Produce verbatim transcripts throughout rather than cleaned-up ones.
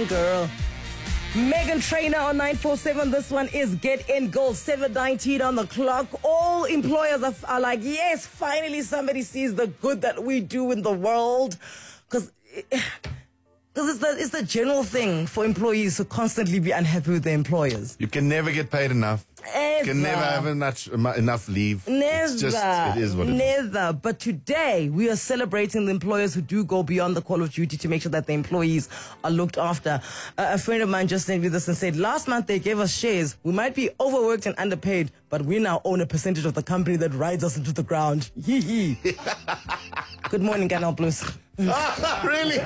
girl. Megan Trainor on nine four seven. This one is Get In Gold. seven nineteen on the clock. All employers are, are like, yes, finally somebody sees the good that we do in the world. Because it's the, it's the general thing for employees to constantly be unhappy with their employers. You can never get paid enough. Ever. You can never have enough, enough leave. Never. It's just, it is what it never. is. Never. But today, we are celebrating the employers who do go beyond the call of duty to make sure that the employees are looked after. Uh, a friend of mine just sent me this and said, last month they gave us shares. We might be overworked and underpaid, but we now own a percentage of the company that rides us into the ground. Hee hee. Good morning, Canal Plus. Really?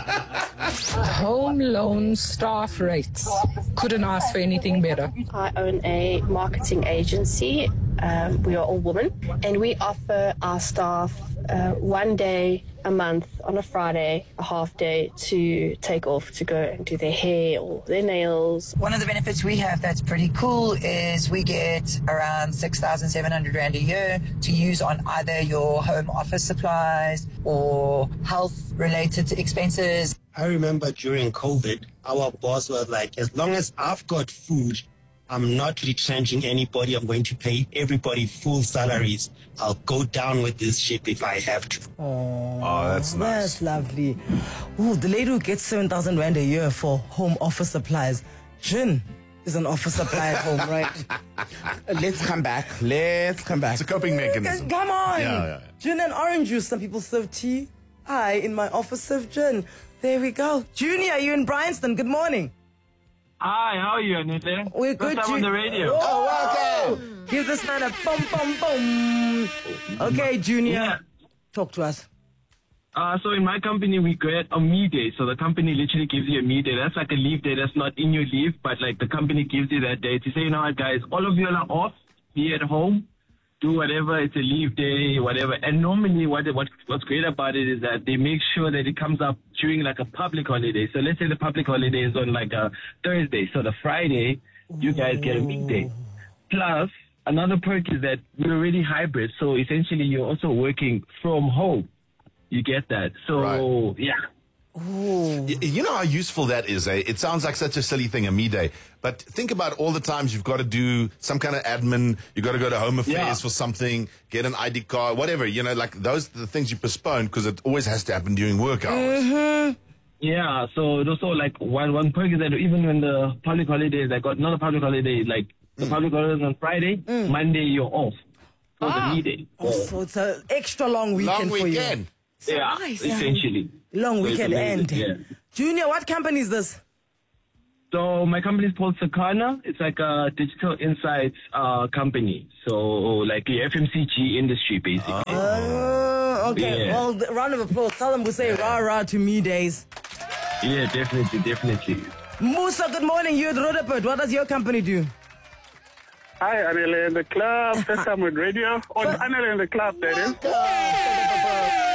Home loan staff rates. Couldn't ask for anything better. I own a marketing agency. Um, we are all women, and we offer our staff uh, one day a month on a Friday, a half day to take off to go and do their hair or their nails. One of the benefits we have that's pretty cool is we get around six thousand seven hundred rand a year to use on either your home office supplies or health-related expenses. I remember during COVID, our boss was like, as long as I've got food, I'm not retrenching anybody. I'm going to pay everybody full salaries. I'll go down with this ship if I have to. Oh, oh that's nice. That's lovely. Ooh, the lady who gets seven thousand rand a year for home office supplies. Jin is an office supply at home, right? Let's come back. Let's come back. It's a coping mechanism. Come on. Yeah, yeah, yeah. Gin and orange juice. Some people serve tea. I, in my office, serve gin. There we go. Junior, you in Bryanston. Good morning. Hi, how are you, Anita? We're good. First time on the radio. Oh, welcome. Give this man a boom, boom, boom. Okay, Junior. Yeah. Talk to us. Uh, so in my company, we get a me day. So the company literally gives you a me day. That's like a leave day. That's not in your leave, but like the company gives you that day to say, you know what, guys, all of you are off. Be at home. Do whatever. It's a leave day, whatever. And normally what, what what's great about it is that they make sure that it comes up during like a public holiday. So let's say the public holiday is on like a Thursday. So the Friday, you guys get a weekday. Plus, another perk is that we're already hybrid. So essentially you're also working from home. You get that. So, right. yeah. Ooh. You know how useful that is, eh? It sounds like such a silly thing, a me day. But think about all the times you've got to do some kind of admin, you've got to go to Home Affairs yeah. for something, get an I D card, whatever. You know, like those are the things you postpone because it always has to happen during work hours. Mm-hmm. Yeah, so it also like one, one perk is that even when the public holidays, I got not a public holiday, like the mm. public holiday is on Friday, mm. Monday you're off for ah. the me day. Oh, so it's an extra long weekend long for weekend. you. So yeah, nice. essentially. Long so weekend end. Yeah. Junior, what company is this? So my company is called Sakana. It's like a digital insights uh, company. So like the F M C G industry, basically. Uh, okay, yeah. well, round of applause. Tell them we say rah rah to me days. Yeah, definitely, definitely. Musa, good morning. You're at Rudapert. What does your company do? Hi, Anela in the club. First time with radio. On Anela in the club, that is.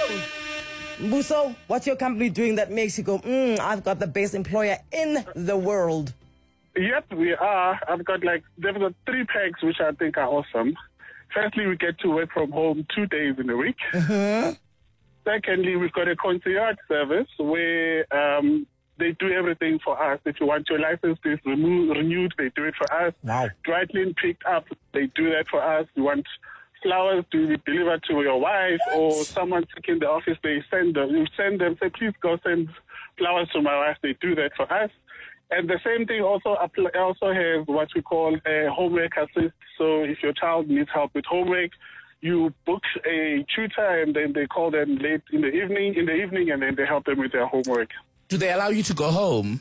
Muso, what's your company doing that makes you go, mm, I've got the best employer in the world? Yep, we are. I've got like, they've got three pegs which I think are awesome. Firstly, we get to work from home two days in a week. Mm-hmm. Secondly, we've got a concierge service where um, they do everything for us. If you want your license to be renewed, they do it for us. Wow. Dry clean picked up, they do that for us. You want flowers to be delivered to your wife or someone sick in the office, they send them. You send them, say, please go send flowers to my wife. They do that for us. And the same thing also also has what we call a homework assist. So if your child needs help with homework, you book a tutor and then they call them late in the evening, in the evening, and then they help them with their homework. Do they allow you to go home?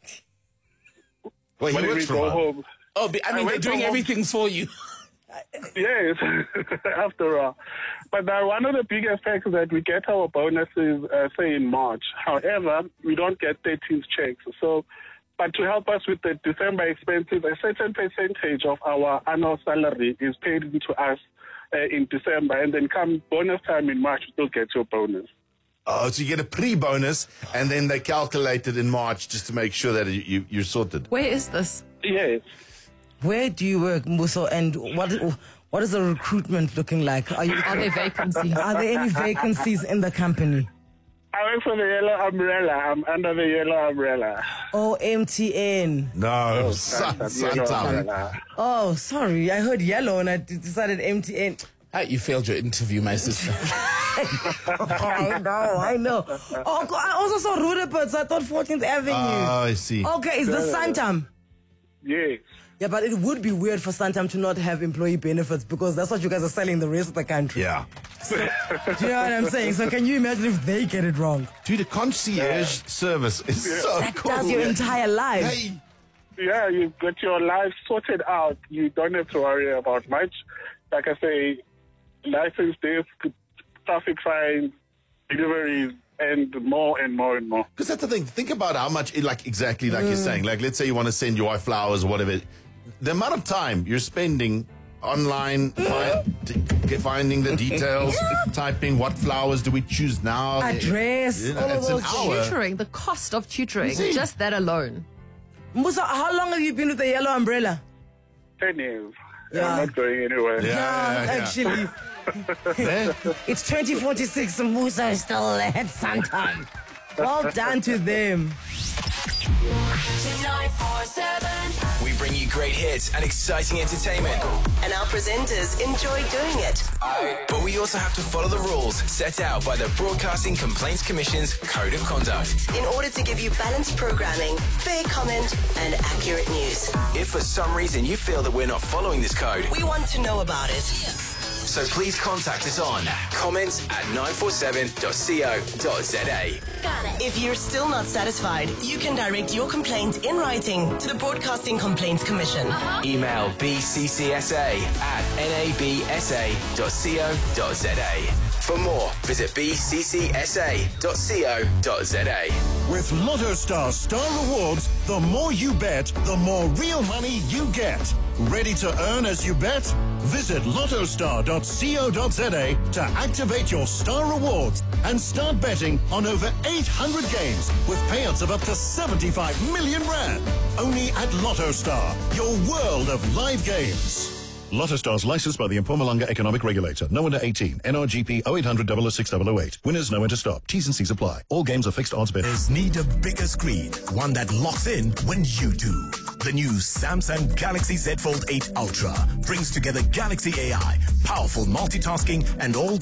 Well, when we go home. Oh, I mean, I they're doing everything for you. Yes, after all. But uh, one of the biggest facts is that we get our bonuses, uh, say, in March. However, we don't get thirteenth checks. So, but to help us with the December expenses, a certain percentage of our annual salary is paid into us uh, in December. And then come bonus time in March, you still get your bonus. Oh, so you get a pre-bonus, and then they calculate it in March just to make sure that you, you, you're sorted. Where is this? Yes. Where do you work, Muso, and what what is the recruitment looking like? Are, you, Are there vacancies? are there any vacancies in the company? I work for the yellow umbrella. I'm under the yellow umbrella. Oh, M T N. No, Oh, Sun- Santam, yellow Santam. umbrella. Oh, sorry. I heard yellow and I d- decided M T N. Ah, you failed your interview, my sister. I know, I know. Oh, God, I also saw Rudapert, so I thought fourteenth Avenue. Oh, I see. Okay, is this Santam? Yes. Yeah, but it would be weird for Santam to not have employee benefits because that's what you guys are selling the rest of the country. Yeah. Do you know what I'm saying? So can you imagine if they get it wrong? Dude, the concierge service is so That cool. does your entire life. Hey. Yeah, you've got your life sorted out. You don't have to worry about much. Like I say, license days, traffic fines, deliveries, and more and more and more. Because that's the thing. Think about how much, like exactly like Mm. you're saying. Like, let's say you want to send your wife flowers or whatever. The amount of time you're spending online, fi- t- finding the details, typing what flowers do we choose now. Address, You know, all of it's an those hour. Tutoring, the cost of tutoring, See? just that alone. Musa, how long have you been with the yellow umbrella? Ten years. Yeah. I'm not going anywhere. Yeah, yeah, yeah. actually. Eh? It's twenty forty-six and Musa is still at Santam. Well done to them. nine four seven. We bring you great hits and exciting entertainment. And our presenters enjoy doing it. But we also have to follow the rules set out by the Broadcasting Complaints Commission's Code of Conduct. In order to give you balanced programming, fair comment, and accurate news. If for some reason you feel that we're not following this code, We want to know about it. so please contact us on comments at nine four seven dot co dot za. If you're still not satisfied, you can direct your complaint in writing to the Broadcasting Complaints Commission. Email b c c s a at n a b s a dot co dot za. For more, visit b c c s a dot co dot za. With Lotto Star Star Rewards, the more you bet, the more real money you get. Ready to earn as you bet? Visit lotto star dot co dot za to activate your Star Rewards and start betting on over eight hundred games with payouts of up to seventy-five million rand. Only at Lotto Star, your world of live games. Lotto Star's licensed by the Mpumalanga Economic Regulator. No under eighteen. N R G P oh eight hundred, double oh six, double oh eight. Winners know when to stop. T's and C's apply. All games are fixed odds betting. Need a bigger screen, one that locks in when you do. The new Samsung Galaxy Z Fold eight Ultra brings together Galaxy A I, powerful multitasking, and all